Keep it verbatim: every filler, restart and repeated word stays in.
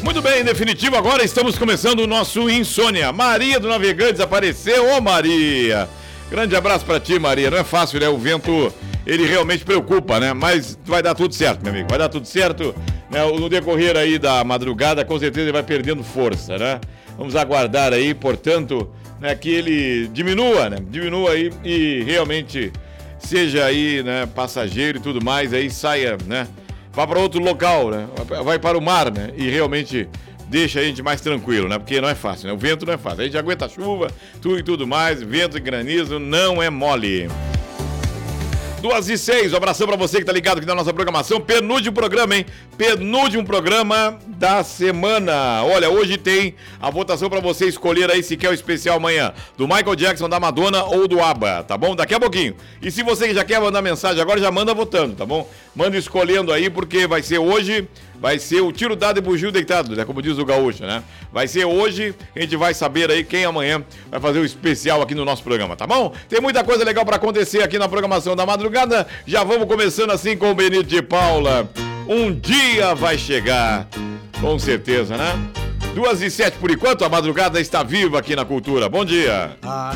Muito bem, em definitivo, agora estamos começando o nosso Insônia. Maria do Navegantes apareceu. Ô, Maria! Grande abraço pra ti, Maria. Não é fácil, né? O vento, ele realmente preocupa, né? Mas vai dar tudo certo, meu amigo. Vai dar tudo certo, né? No decorrer aí da madrugada, com certeza ele vai perdendo força, né? Vamos aguardar aí, portanto, né, que ele diminua, né? Diminua aí e realmente seja aí, né, passageiro e tudo mais, aí saia, né? Vá para outro local, né? Vai para o mar, né? E realmente deixa a gente mais tranquilo, né? Porque não é fácil, né? O vento não é fácil. A gente aguenta chuva, tudo e tudo mais, vento e granizo não é mole. Duas e seis, um abração pra você que tá ligado aqui na nossa programação. Penúltimo programa, hein? Penúltimo programa da semana. Olha, hoje tem a votação pra você escolher aí se quer o especial amanhã do Michael Jackson, da Madonna ou do ABBA, tá bom? Daqui a pouquinho. E se você já quer mandar mensagem agora, já manda votando, tá bom? Manda escolhendo aí, porque vai ser hoje, vai ser o tiro dado e bugio deitado, né? Como diz o gaúcho, né? Vai ser hoje, a gente vai saber aí quem amanhã vai fazer o especial aqui no nosso programa, tá bom? Tem muita coisa legal pra acontecer aqui na programação da madrugada. Já vamos começando assim com o Benito de Paula. Um dia vai chegar, com certeza, né? Duas e sete por enquanto, a madrugada está viva aqui na Cultura. Bom dia.